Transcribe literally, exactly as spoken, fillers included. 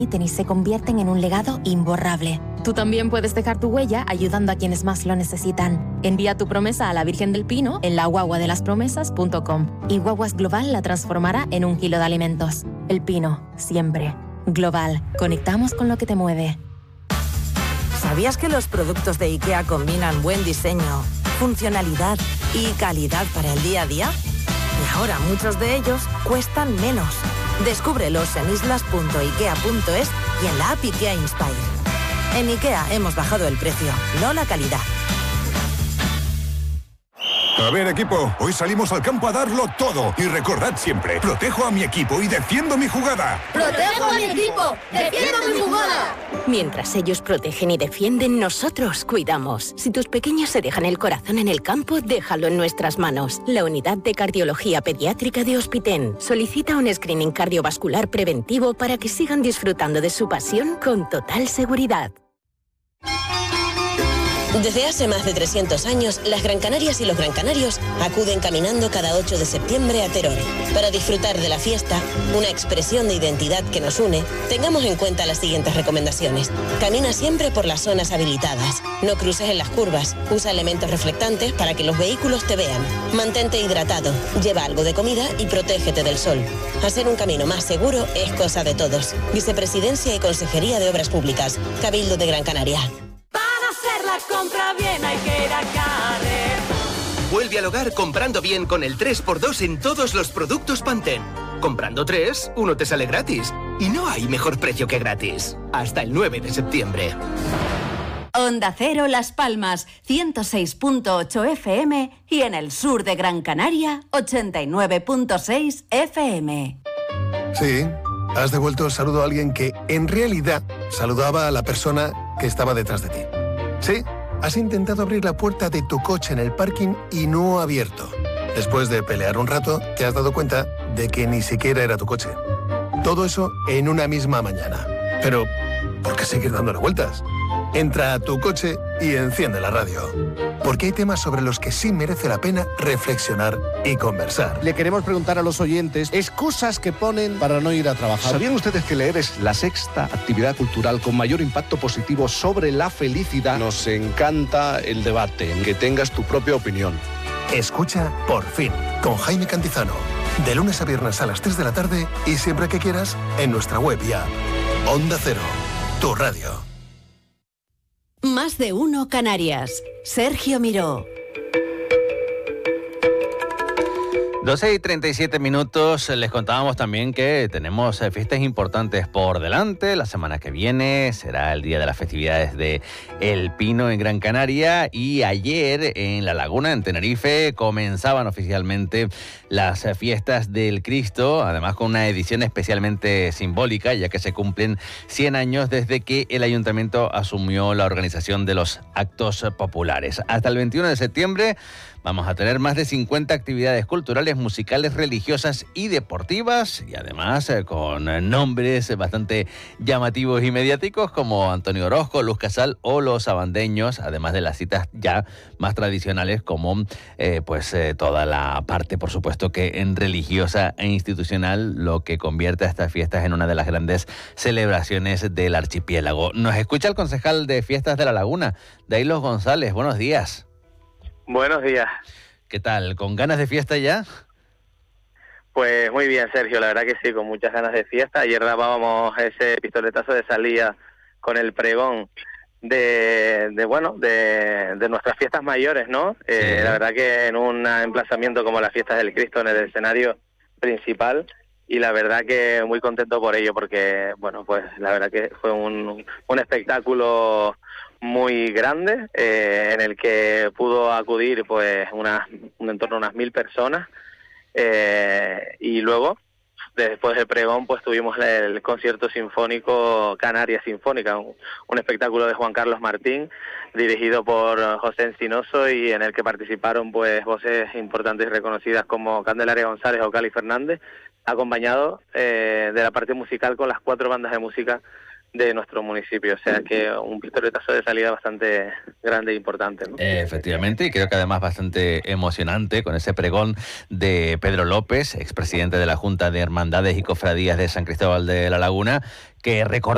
y se convierten en un legado imborrable. Tú también puedes dejar tu huella ayudando a quienes más lo necesitan. Envía tu promesa a la Virgen del Pino en la guagua de las promesas punto com y Guaguas Global la transformará en un kilo de alimentos. El Pino, siempre. Global, conectamos con lo que te mueve. ¿Sabías que los productos de IKEA combinan buen diseño, funcionalidad y calidad para el día a día? Y ahora muchos de ellos cuestan menos. Descúbrelos en islas punto ikea punto es y en la app IKEA Inspire. En IKEA hemos bajado el precio, no la calidad. A ver, equipo, hoy salimos al campo a darlo todo. Y recordad siempre, protejo a mi equipo y defiendo mi jugada. ¡Protejo a mi equipo! ¡Defiendo mi jugada! Mientras ellos protegen y defienden, nosotros cuidamos. Si tus pequeños se dejan el corazón en el campo, déjalo en nuestras manos. La Unidad de Cardiología Pediátrica de Hospitén solicita un screening cardiovascular preventivo para que sigan disfrutando de su pasión con total seguridad. Desde hace más de trescientos años, las Gran Canarias y los Gran Canarios acuden caminando cada ocho de septiembre a Teror. Para disfrutar de la fiesta, una expresión de identidad que nos une, tengamos en cuenta las siguientes recomendaciones. Camina siempre por las zonas habilitadas. No cruces en las curvas. Usa elementos reflectantes para que los vehículos te vean. Mantente hidratado. Lleva algo de comida y protégete del sol. Hacer un camino más seguro es cosa de todos. Vicepresidencia y Consejería de Obras Públicas. Cabildo de Gran Canaria. Compra bien, hay que ir a Carrer. Vuelve al hogar comprando bien con el tres por dos en todos los productos Pantene. Comprando tres, uno te sale gratis. Y no hay mejor precio que gratis. Hasta el nueve de septiembre. Onda Cero Las Palmas, ciento seis punto ocho F M y en el sur de Gran Canaria, ochenta y nueve punto seis F M. Sí, has devuelto el saludo a alguien que en realidad saludaba a la persona que estaba detrás de ti. Sí, has intentado abrir la puerta de tu coche en el parking y no ha abierto. Después de pelear un rato, te has dado cuenta de que ni siquiera era tu coche. Todo eso en una misma mañana. Pero, ¿por qué seguir dándole vueltas? Entra a tu coche y enciende la radio. Porque hay temas sobre los que sí merece la pena reflexionar y conversar. Le queremos preguntar a los oyentes excusas que ponen para no ir a trabajar. ¿Sabían ustedes que leer es la sexta actividad cultural con mayor impacto positivo sobre la felicidad? Nos encanta el debate, que tengas tu propia opinión. Escucha Por Fin, con Jaime Cantizano. De lunes a viernes a las tres de la tarde y siempre que quieras en nuestra web y app. Onda Cero, tu radio. Más de uno Canarias. Sergio Miró. doce y treinta y siete minutos, les contábamos también que tenemos fiestas importantes por delante. La semana que viene será el día de las festividades de El Pino en Gran Canaria y ayer en La Laguna, en Tenerife, comenzaban oficialmente las fiestas del Cristo, además con una edición especialmente simbólica, ya que se cumplen cien años desde que el Ayuntamiento asumió la organización de los actos populares. Hasta el veintiuno de septiembre vamos a tener más de cincuenta actividades culturales, musicales, religiosas y deportivas, y además eh, con nombres bastante llamativos y mediáticos como Antonio Orozco, Luz Casal o Los Abandeños, además de las citas ya más tradicionales como eh, pues eh, toda la parte, por supuesto, que en religiosa e institucional, lo que convierte a estas fiestas en una de las grandes celebraciones del archipiélago. Nos escucha el concejal de Fiestas de La Laguna, Dailos González. Buenos días. Buenos días. ¿Qué tal? ¿Con ganas de fiesta ya? Pues muy bien, Sergio, la verdad que sí, con muchas ganas de fiesta. Ayer dábamos ese pistoletazo de salida con el pregón de, de bueno, de, de nuestras fiestas mayores, ¿no? Sí. Eh, la verdad que en un emplazamiento como las fiestas del Cristo, en el escenario principal, y la verdad que muy contento por ello, porque, bueno, pues la verdad que fue un, un espectáculo muy grande, eh, en el que pudo acudir pues una, un entorno a unas mil personas, eh, y luego después del pregón pues tuvimos el concierto sinfónico Canarias Sinfónica, un, un espectáculo de Juan Carlos Martín dirigido por José Encinoso y en el que participaron pues voces importantes y reconocidas como Candelaria González o Cali Fernández, acompañado eh, de la parte musical con las cuatro bandas de música de nuestro municipio, o sea que un pistoletazo de salida bastante grande e importante, ¿no? Eh, efectivamente, y creo que además bastante emocionante con ese pregón de Pedro López, expresidente de la Junta de Hermandades y Cofradías de San Cristóbal de la Laguna, que recordó